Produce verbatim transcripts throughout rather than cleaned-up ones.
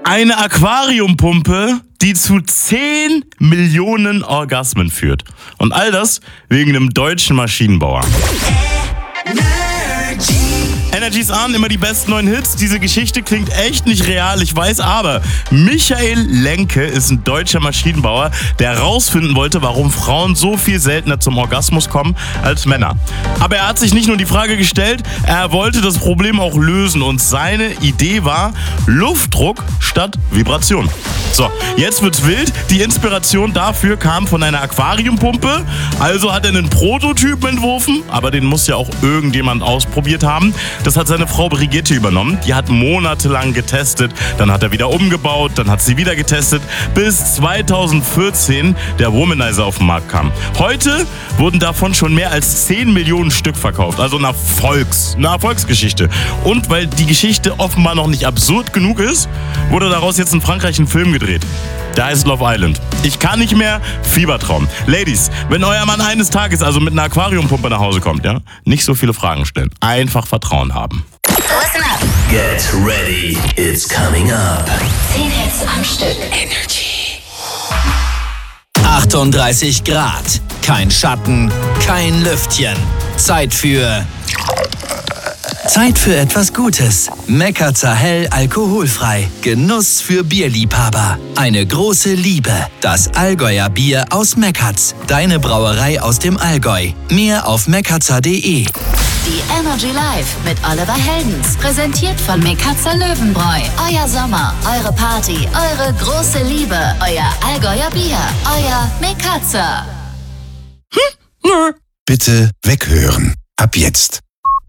Eine Aquariumpumpe, die zu zehn Millionen Orgasmen führt. Und all das wegen einem deutschen Maschinenbauer. Energy's an, immer die besten neuen Hits. Diese Geschichte klingt echt nicht real, ich weiß, aber Michael Lenke ist ein deutscher Maschinenbauer, der herausfinden wollte, warum Frauen so viel seltener zum Orgasmus kommen als Männer. Aber er hat sich nicht nur die Frage gestellt, er wollte das Problem auch lösen und seine Idee war Luftdruck statt Vibration. So, jetzt wird's wild. Die Inspiration dafür kam von einer Aquariumpumpe. Also hat er einen Prototypen entworfen, aber den muss ja auch irgendjemand ausprobiert haben. Das hat seine Frau Brigitte übernommen. Die hat monatelang getestet, dann hat er wieder umgebaut, dann hat sie wieder getestet, bis zweitausendvierzehn der Womanizer auf den Markt kam. Heute wurden davon schon mehr als zehn Millionen Stück verkauft. Also eine Erfolgs, eine Erfolgsgeschichte. Und weil die Geschichte offenbar noch nicht absurd genug ist, wurde daraus jetzt in Frankreich ein Film gedreht. Der heißt Love Island. Ich kann nicht mehr, Fiebertraum. Ladies, wenn euer Mann eines Tages also mit einer Aquariumpumpe nach Hause kommt, ja, nicht so viele Fragen stellen. Einfach Vertrauen haben. Listen up. Get ready, it's coming up. Zehn Hits am Stück. Energy. achtunddreißig Grad. Kein Schatten, kein Lüftchen. Zeit für... Zeit für etwas Gutes. Mekatzer Hell alkoholfrei. Genuss für Bierliebhaber. Eine große Liebe. Das Allgäuer Bier aus Mekatz. Deine Brauerei aus dem Allgäu. Mehr auf mekatzer punkt de. Die Energy Live mit Oliver Heldens. Präsentiert von Mekatzer Löwenbräu. Euer Sommer, eure Party, eure große Liebe. Euer Allgäuer Bier. Euer Mekatzer. Hm? Bitte weghören. Ab jetzt.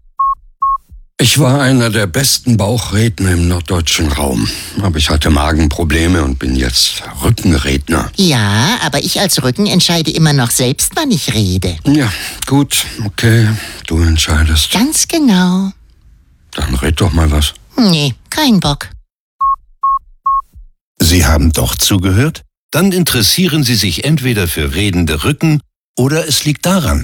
Ich war einer der besten Bauchredner im norddeutschen Raum. Aber ich hatte Magenprobleme und bin jetzt Rückenredner. Ja, aber ich als Rücken entscheide immer noch selbst, wann ich rede. Ja, gut, okay, du entscheidest. Ganz genau. Dann red doch mal was. Nee, kein Bock. Sie haben doch zugehört? Dann interessieren Sie sich entweder für redende Rücken oder es liegt daran.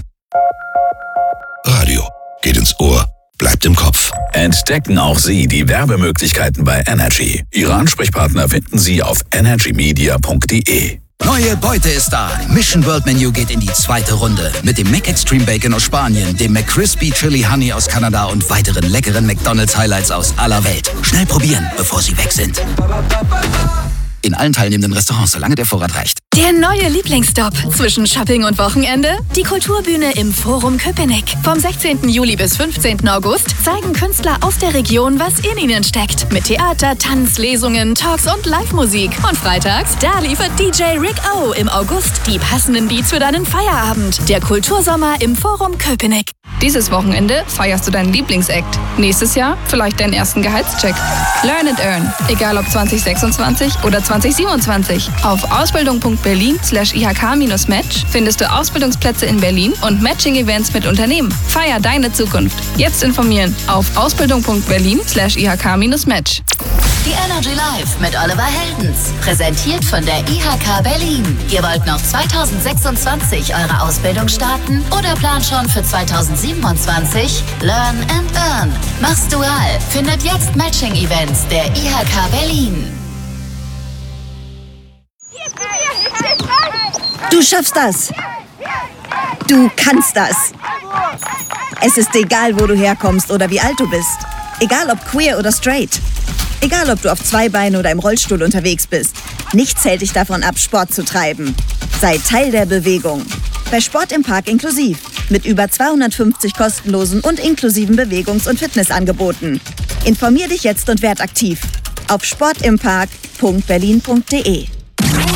Radio geht ins Ohr. Bleibt im Kopf. Entdecken auch Sie die Werbemöglichkeiten bei Energy. Ihre Ansprechpartner finden Sie auf energy media punkt de. Neue Beute ist da. Mission World Menu geht in die zweite Runde. Mit dem McExtreme Bacon aus Spanien, dem McCrispy Chili Honey aus Kanada und weiteren leckeren McDonald's Highlights aus aller Welt. Schnell probieren, bevor sie weg sind. In allen teilnehmenden Restaurants, solange der Vorrat reicht. Der neue Lieblingsstop zwischen Shopping und Wochenende? Die Kulturbühne im Forum Köpenick. Vom sechzehnten Juli bis fünfzehnten August zeigen Künstler aus der Region, was in ihnen steckt. Mit Theater, Tanz, Lesungen, Talks und Live-Musik. Und freitags, da liefert D J Rick O im August die passenden Beats für deinen Feierabend. Der Kultursommer im Forum Köpenick. Dieses Wochenende feierst du deinen Lieblingsakt. Nächstes Jahr vielleicht deinen ersten Gehaltscheck. Learn and Earn. Egal ob zwanzig sechsundzwanzig oder zwanzig siebenundzwanzig. Auf ausbildung punkt berlin slash i h k match findest du Ausbildungsplätze in Berlin und Matching-Events mit Unternehmen. Feier deine Zukunft. Jetzt informieren auf ausbildung punkt berlin slash i h k match. Die Energy Live mit Oliver Heldens. Präsentiert von der I H K Berlin. Ihr wollt noch zweitausendsechsundzwanzig eure Ausbildung starten oder plant schon für zweitausendsiebenundzwanzig? Learn and Earn. Mach's dual. Findet jetzt Matching-Events der I H K Berlin. Du schaffst das. Du kannst das. Es ist egal, wo du herkommst oder wie alt du bist. Egal ob queer oder straight. Egal ob du auf zwei Beinen oder im Rollstuhl unterwegs bist. Nichts hält dich davon ab, Sport zu treiben. Sei Teil der Bewegung. Bei Sport im Park inklusiv. Mit über zweihundertfünfzig kostenlosen und inklusiven Bewegungs- und Fitnessangeboten. Informier dich jetzt und werd aktiv. Auf sport im park punkt berlin punkt de.